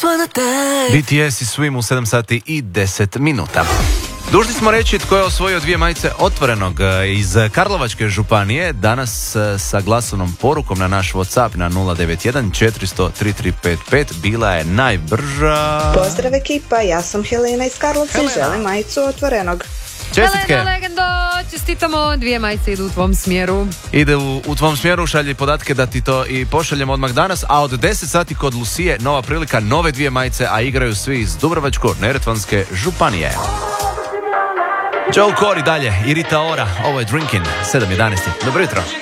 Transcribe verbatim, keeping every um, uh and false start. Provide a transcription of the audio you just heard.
B T S i Swim u sedam sati i deset minuta. Dužni smo reći tko je osvojio dvije majice Otvorenog iz Karlovačke županije. Danas sa glasovnom porukom na naš WhatsApp na nula devet jedan četiri nula nula tri tri pet pet bila je najbrža. Pozdrav ekipa, ja sam Helena iz Karlovca i želim majicu Otvorenog. Čestitke. Helena Legendo, čestitamo, dvije majice idu u tvom smjeru. Ide u, u tvom smjeru, šalji podatke da ti to i pošaljemo odmah danas, a od deset sati kod Lucije nova prilika, nove dvije majice, a igraju svi iz Dubrovačko-neretvanske županije. Joe Corey dalje, i Rita Ora, ovo je Drinkin, sedam jedanaest. Dobro jutro.